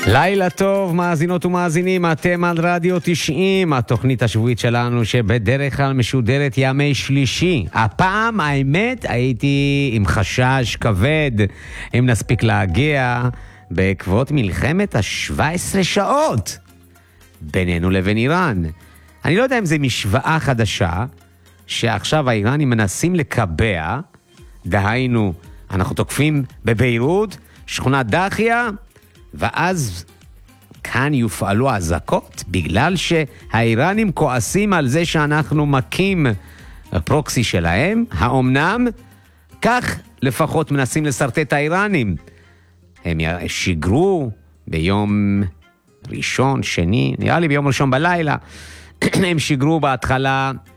לילה טוב, מאזינות ומאזינים, אתם על רדיו 90, התוכנית השבועית שלנו שבדרך כלל משודרת ימי שלישי. הפעם, האמת, הייתי עם חשש כבד אם נספיק להגיע בעקבות מלחמת ה-17 שעות בינינו לבין איראן. אני לא יודע אם זה משוואה חדשה שעכשיו האיראנים מנסים לקבע, דהיינו, אנחנו תוקפים בביירות, שכונת דחיה, ואז כאן יופעלו הזקות, בגלל שהאיראנים כועסים על זה שאנחנו מקים פרוקסי שלהם. האומנם? כך לפחות מנסים לסרטט האיראנים. הם שיגרו ביום ראשון, שני, נראה לי ביום ראשון בלילה, הם שיגרו בהתחלה